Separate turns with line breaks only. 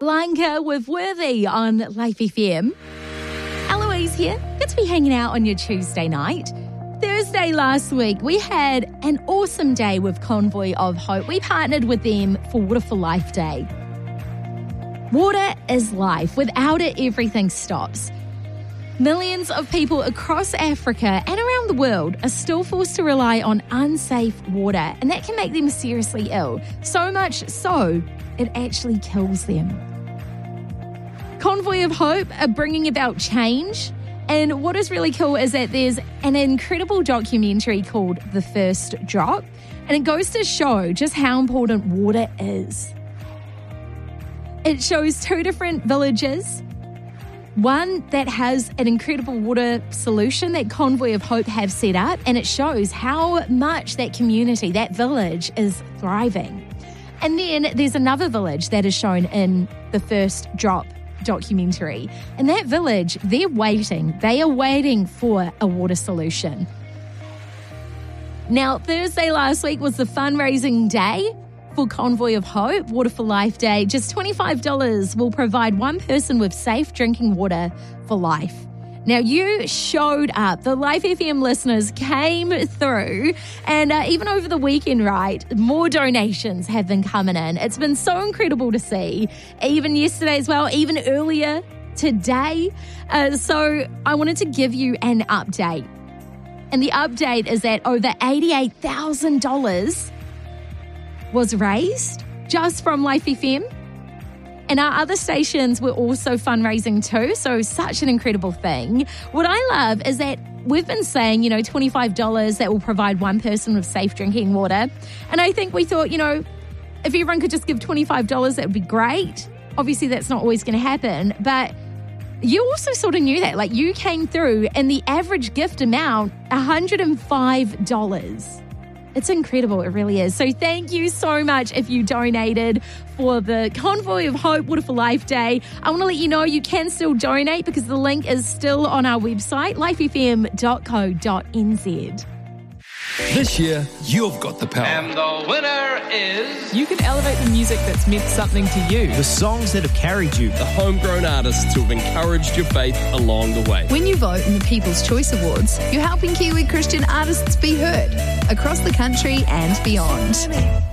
Blanca with Worthy on Life FM. Eloise here. Good to be hanging out on your Tuesday night. Thursday last week, we had an awesome day with Convoy of Hope. We partnered with them for Water for Life Day. Water is life. Without it, everything stops. Millions of people across Africa and around the world are still forced to rely on unsafe water, and that can make them seriously ill. So much so, it actually kills them. Convoy of Hope are bringing about change, and what is really cool is that there's an incredible documentary called The First Drop, and it goes to show just how important water is. It shows two different villages. One that has an incredible water solution that Convoy of Hope have set up, and it shows how much that community, that village, is thriving. And then there's another village that is shown in the First Drop documentary. And that village, they're waiting. They are waiting for a water solution. Now, Thursday last week was the fundraising day for Convoy of Hope, Water for Life Day. Just $25 will provide one person with safe drinking water for life. Now, you showed up. The Life FM listeners came through, and even over the weekend, right, more donations have been coming in. It's been so incredible to see, even yesterday as well, even earlier today. So I wanted to give you an update. And the update is that over $88,000 was raised just from Life FM. And our other stations were also fundraising too, so such an incredible thing. What I love is that we've been saying, $25 that will provide one person with safe drinking water. And I think we thought, if everyone could just give $25, that would be great. Obviously, that's not always going to happen. But you also sort of knew that. Like, you came through and the average gift amount, $105. It's incredible, it really is. So thank you so much if you donated for the Convoy of Hope Water for Life Day. I want to let you know you can still donate because the link is still on our website, lifefm.co.nz.
This year, you've got the power.
And the winner is...
You can elevate the music that's meant something to you.
The songs that have carried you.
The homegrown artists who have encouraged your faith along the way.
When you vote in the People's Choice Awards, you're helping Kiwi Christian artists be heard across the country and beyond.